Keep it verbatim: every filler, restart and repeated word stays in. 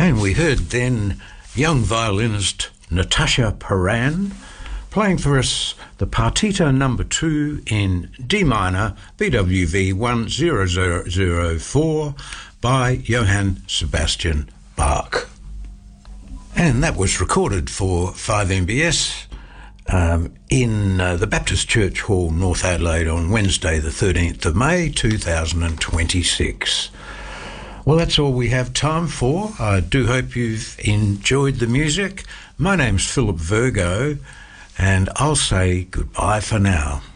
And we heard then young violinist Natasha Paran playing for us the Partita number two in D minor, B W V one zero zero zero four by Johann Sebastian Bach. And that was recorded for five M B S um, in uh, the Baptist Church Hall, North Adelaide, on Wednesday the thirteenth of May two thousand twenty-six. Well, that's all we have time for. I do hope you've enjoyed the music. My name's Philip Virgo, and I'll say goodbye for now.